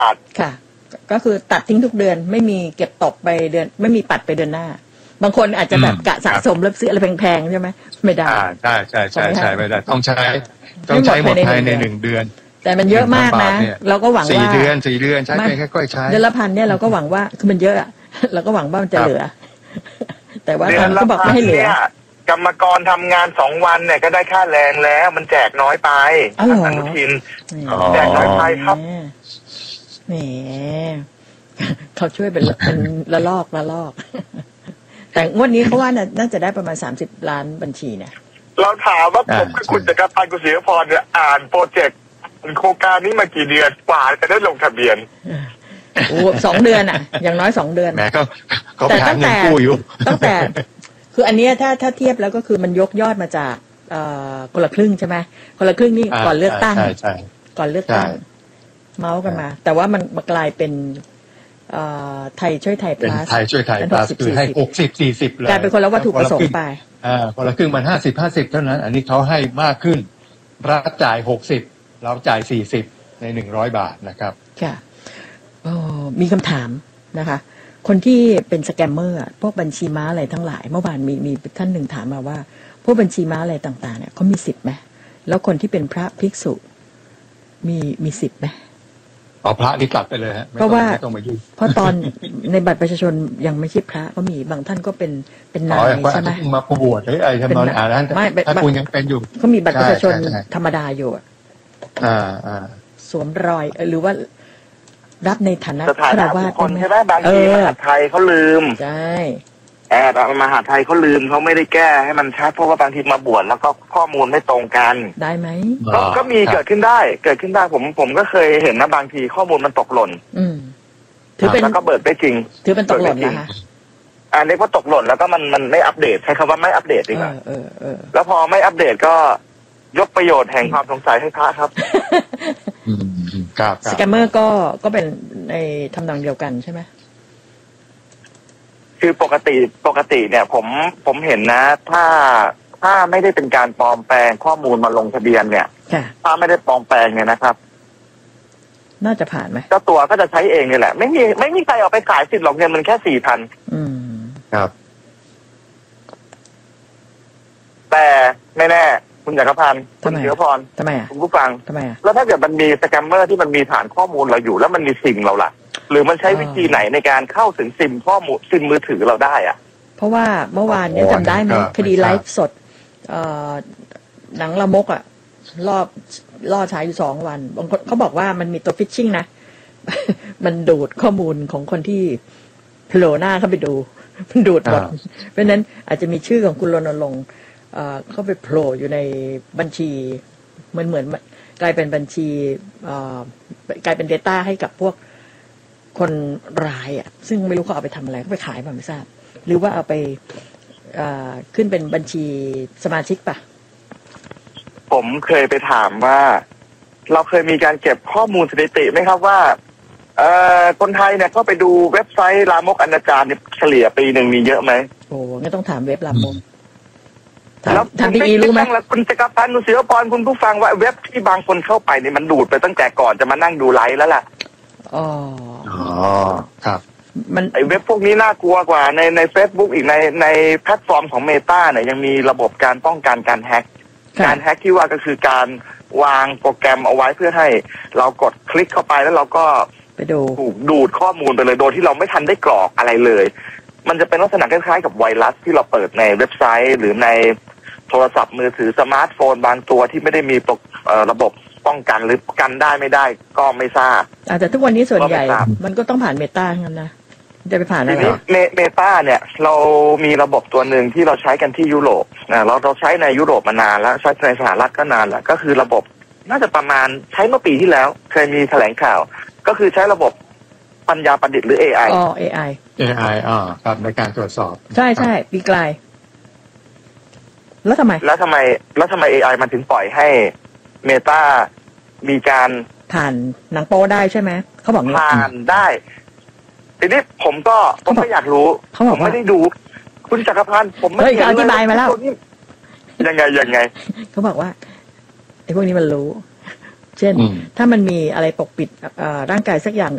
ตัดค่ะก็คือตัดทิ้งทุกเดือนไม่มีเก็บตกไปเดือนไม่มีปัดไปเดือนหน้าบางคนอาจจะแบบกะสะสมแล้วซื้ออะไรแพงๆใช่ไหมไม่ได้ใช่ไม่ได้ต้องใช้หมดภายใน1 เดือนแต่มันเยอะมากนะเราก็หวังว่า 4 เดือนใช้ไปค่อยๆใช้เดือนละพันเนี่ยเราก็หวังว่าคือมันเยอะเราก็หวังว่ามันจะเหลือแต่ว่าตอนก็บอกไม่ให้เหลือกรรมกรทำงาน2 วันเนี่ยก็ได้ค่าแรงแล้วมันแจกน้อยไปอนุทินแจกน้อยไปครับแหมเขาช่วยเป็นละลอกแต่งวดนี้เขาว่าน่าจะได้ประมาณ30 ล้านบัญชีเนี่ยเราถามว่าผมกับคุณจักรพันธ์กุศลพรเนี่ยอ่านโปรเจกต์โครงการนี้มากี่เดือนกว่าจะได้ลงทะเบียนโอ้2 เดือนอ่ะอย่างน้อย2 เดือนแหมเขาไปหาเงินกู้อยู่ตั้งแต่คืออันนี้ถ้าเทียบแล้วก็คือมันยกยอดมาจากคนละครึ่งใช่ไหมคนละครึ่งนี่ก่อนเลือกตั้งก่อนเลือกตั้งเมาส์กันมาแต่ว่ามันกลายเป็นไทยช่วยไทย plus ไทยช่วยไทย plus คือให้60-40เลยกลายเป็นคนละวัตถุประสงค์ไปคนละครึ่งมัน50-50เท่านั้นอันนี้เขาให้มากขึ้นรัฐจ่าย60เราจ่าย40ใน100 บาทนะครับค่ะมีคำถามนะคะคนที่เป็นสแกมเมอร์พวกบัญชีม้าอะไรทั้งหลายเมื่อวานมีท่านหนึ่งถามมาว่าพวกบัญชีม้าอะไรต่างๆเนี่ยเขามีสิทธิ์ไหมแล้วคนที่เป็นพระภิกษุมีสิทธิ์ไหมพระนี่กลับไปเลยฮะเพราะว่าเพราะตอนในบัตรประชาชนยังไม่ใช่พระก็มีบางท่านก็เป็นนายใช่ไหมมาบวชไอ้ทำนองนั้นถ้าคุณยังเป็นอยู่เขามีบัตรประชาชนธรรมดาอยู่สวมรอยหรือว่ารับในฐานะคารวะคนใช่ไหมบางทีมหาไทยเขาลืมใช่มหาไทยเขาลืมเขาไม่ได้แก้ให้มันชัดเพราะว่าบางทีมาบวชแล้วก็ข้อมูลไม่ตรงกันได้ไหมก็มีเกิดขึ้นได้ผมก็เคยเห็นนะบางทีข้อมูลมันตกหล่นถือเป็นแล้วก็เบิกได้จริงถือเป็นตกหล่นนะคะอันนี้พอตกหล่นแล้วก็มันไม่อัปเดตใช้คำว่าไม่อัปเดตดีกว่าแล้วพอไม่อัปเดตก็ยกประโยชน์แห่งความสงสัยให้พระครับสแกมเมอร์ก็เป็นในทำนองเดียวกันใช่ไหมคือปกติเนี่ยผมเห็นนะถ้าไม่ได้เป็นการปลอมแปลงข้อมูลมาลงทะเบียนเนี่ยถ้าไม่ได้ปลอมแปลงเนี่ยนะครับน่าจะผ่านไหมเจ้าตัวก็จะใช้เองนี่แหละไม่มีใครเอาไปขายสิทธิ์หรอกเงินมันแค่4,000 ครับแต่ไม่แน่คุณจักรพันธ์คุณเสือพรทำไมอ่ะคุณผู้ฟังทำไมอ่ะแล้วถ้าเกิดมันมีสแกมเมอร์ที่มันมีฐานข้อมูลเราอยู่แล้วมันมีซิมเราล่ะหรือมันใช้วิธีไหนในการเข้าถึงซิมข้อมูลซิมมือถือเราได้อ่ะเพราะว่าเมื่อวานนี้จำได้ไหมคดีไลฟ์สดหนังละมกอ่ะล่อใช้อยู่2 วันบางคนเขาบอกว่ามันมีตัวฟิชชิ่งนะมันดูดข้อมูลของคนที่โผล่หน้าเข้าไปดูมันดูดหมดเพราะนั้นอาจจะมีชื่อของคุณรณรงค์เข้าไปโผล่อยู่ในบัญชีเหมือนกลายเป็นบัญชีกลายเป็น data ให้กับพวกคนร้ายอ่ะซึ่งไม่รู้เขาเอาไปทำอะไรเขาไปขายป่ะไม่ทราบหรือว่าเอาไปขึ้นเป็นบัญชีสมาชิกป่ะผมเคยไปถามว่าเราเคยมีการเก็บข้อมูลสถิติไหมครับว่าคนไทยเนี่ยเข้าไปดูเว็บไซต์ลามกอนาจารเนี่ยเฉลี่ยปีหนึ่งมีเยอะไหมโอ้งั้นต้องถามเว็บลามกแล้วถามพี่อีรู้ไหมคุณจักรพันธ์คุณเสือพรคุณผู้ฟังว่าเว็บที่บางคนเข้าไปเนี่ยมันดูดไปตั้งแต่ก่อนจะมานั่งดูไลฟ์แล้วล่ะครับมันไอเว็บพวกนี้น่ากลัวกว่าใน Facebook อีกในแพลตฟอร์มของ Meta เนี่ยยังมีระบบการป้องกันการแฮ็กที่ว่าก็คือการวางโปรแกรมเอาไว้เพื่อให้เรากดคลิกเข้าไปแล้วเราก็ไปถูกดูดข้อมูลไปเลยโดยที่เราไม่ทันได้กรอกอะไรเลยมันจะเป็นลักษณะคล้ายๆกับไวรัสที่เราเปิดในเว็บไซต์หรือในโทรศัพท์มือถือสมาร์ทโฟนบางตัวที่ไม่ได้มีระบบป้องกันหรือกันได้ไม่ได้ก็ไม่ทราบแต่ทุกวันนี้ส่วนใหญ่มันก็ต้องผ่านเมตาทั้งนั้นนะจะไปผ่านอะไรเมตาเนี่ยเรามีระบบตัวหนึ่งที่เราใช้กันที่ยุโรปเราใช้ในยุโรปมานานแล้วใช้ในสหรัฐก็นานแล้วก็คือระบบน่าจะประมาณใช้เมื่อปีที่แล้วเคยมีแถลงข่าวก็คือใช้ระบบปัญญาประดิษฐ์หรือ AI AI ครับในการตรวจสอบใช่ปีกลายแล้วทำไม AI มันถึงปล่อยให้เมตามีการผ่านหนังโป๊ได้ใช่ไหมเขาบอกผ่านได้ทีนี้ผมก็อยากรู้ผมไม่ได้ดูคุณจักรพันธ์ผมไม่ได้อธิบายมาแล้วยังไงเขาบอกว่าไอ้พวกนี้มันรู้เช่นถ้ามันมีอะไรปกปิดร่างกายสักอย่าง